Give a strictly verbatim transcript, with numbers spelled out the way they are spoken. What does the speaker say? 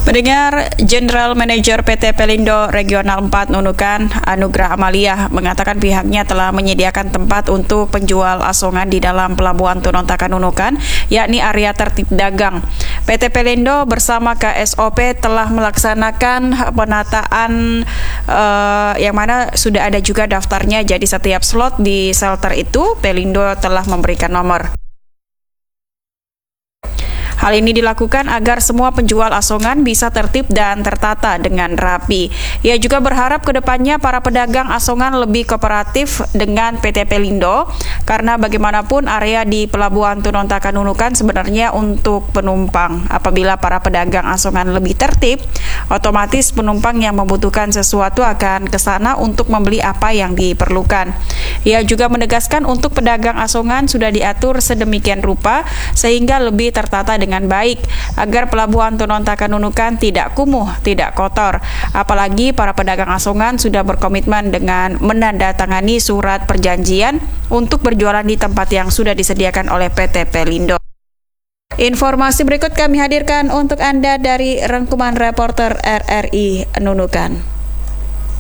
Pendengar, General Manager P T Pelindo Regional empat Nunukan, Anugrah Amalia, mengatakan pihaknya telah menyediakan tempat untuk penjual asongan di dalam Pelabuhan Tunontakan Nunukan, yakni area tertib dagang. P T Pelindo bersama K S O P telah melaksanakan penataan uh, yang mana sudah ada juga daftarnya, jadi setiap slot di shelter itu Pelindo telah memberikan nomor. Hal ini dilakukan agar semua penjual asongan bisa tertib dan tertata dengan rapi. Ia juga berharap ke depannya para pedagang asongan lebih kooperatif dengan P T Pelindo, karena bagaimanapun area di Pelabuhan Tunontakan Nunukan sebenarnya untuk penumpang. Apabila para pedagang asongan lebih tertib, otomatis penumpang yang membutuhkan sesuatu akan ke sana untuk membeli apa yang diperlukan. Ia juga menegaskan untuk pedagang asongan sudah diatur sedemikian rupa sehingga lebih tertata dengan baik agar Pelabuhan Tunontakan Nunukan tidak kumuh, tidak kotor. Apalagi para pedagang asongan sudah berkomitmen dengan menandatangani surat perjanjian untuk berjualan di tempat yang sudah disediakan oleh P T Pelindo. Informasi berikut kami hadirkan untuk Anda dari rangkuman reporter R R I Nunukan.